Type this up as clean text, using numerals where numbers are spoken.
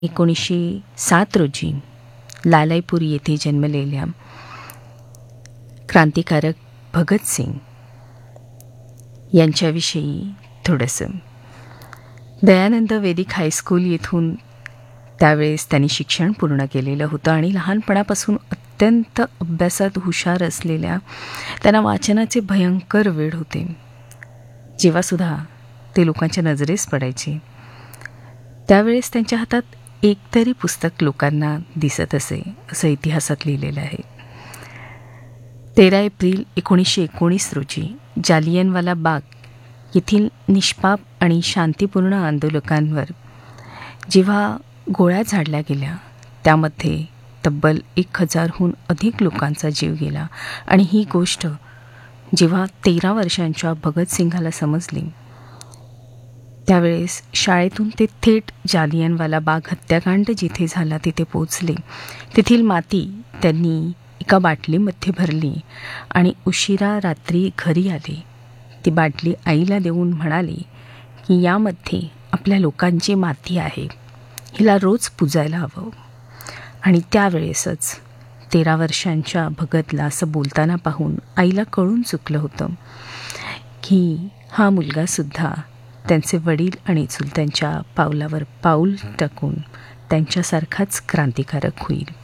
1907 रोजी लालाईपूर येथे जन्मलेल्या क्रांतिकारक भगतसिंग यांच्याविषयी थोडंसं. दयानंद वेदिक हायस्कूल येथून त्यावेळेस त्यांनी शिक्षण पूर्ण केलेलं होतं आणि लहानपणापासून अत्यंत अभ्यासात हुशार असलेल्या त्यांना वाचनाचे भयंकर वेड होते. जेव्हासुद्धा ते लोकांच्या नजरेस पडायचे त्यावेळेस त्यांच्या हातात एकतरी पुस्तक लोकांना दिसत असे, असं इतिहासात लिहिलेलं आहे. 13 एप्रिल 1919 रोजी जालियनवाला बाग येथील निष्पाप आणि शांतीपूर्ण आंदोलकांवर जेव्हा गोळ्या झाडल्या गेल्या त्यामध्ये तब्बल 1000हून अधिक लोकांचा जीव गेला. आणि ही गोष्ट जेव्हा 13 वर्षांच्या भगतसिंगाला समजली त्यावेळेस शाळेतून ते थेट जालियनवाला बाग हत्याकांड जिथे झाला तिथे पोचले. तेथील माती त्यांनी एका बाटलीमध्ये भरली आणि उशिरा रात्री घरी आले. ती बाटली आईला देऊन म्हणाले की यामध्ये आपल्या लोकांची माती आहे, हिला रोज पुजायला हवं. आणि त्यावेळेसच 13 वर्षांच्या भगतला असं बोलताना पाहून आईला कळून चुकलं होतं की हा मुलगासुद्धा त्यांचे वडील आणि चुलत्यांच्या पावलावर पाऊल टाकून त्यांच्यासारखाच क्रांतिकारक होईल.